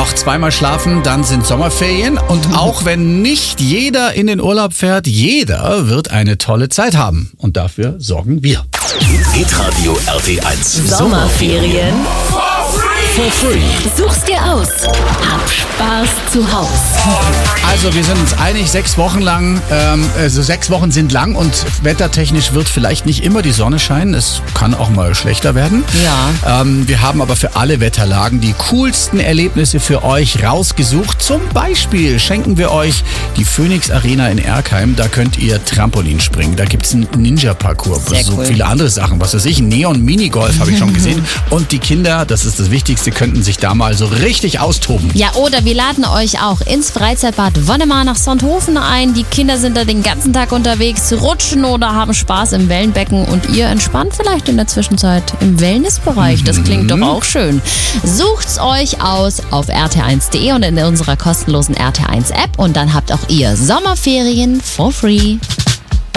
Noch zweimal schlafen, dann sind Sommerferien. Und auch wenn nicht jeder in den Urlaub fährt, jeder wird eine tolle Zeit haben. Und dafür sorgen wir. Hitradio RT1 Sommerferien For free. Such's dir aus. Hab Spaß zu Haus. Also wir sind uns einig, 6 Wochen lang, 6 Wochen sind lang und wettertechnisch wird vielleicht nicht immer die Sonne scheinen. Es kann auch mal schlechter werden. Ja. Wir haben aber für alle Wetterlagen die coolsten Erlebnisse für euch rausgesucht. Zum Beispiel schenken wir euch die Phoenix Arena in Erkheim. Da könnt ihr Trampolin springen. Da gibt's einen Ninja-Parcours. Sehr So cool. viele andere Sachen. Was weiß ich, ein Neon-Minigolf habe ich schon gesehen. Und die Kinder, das ist das Wichtigste, könnten sich da mal so richtig austoben. Ja, oder wir laden euch auch ins Freizeitbad Wonnemar nach Sonthofen ein. Die Kinder sind da den ganzen Tag unterwegs, rutschen oder haben Spaß im Wellenbecken und ihr entspannt vielleicht in der Zwischenzeit im Wellnessbereich. Das klingt doch auch schön. Sucht's euch aus auf rt1.de und in unserer kostenlosen RT1 App und dann habt auch ihr Sommerferien for free.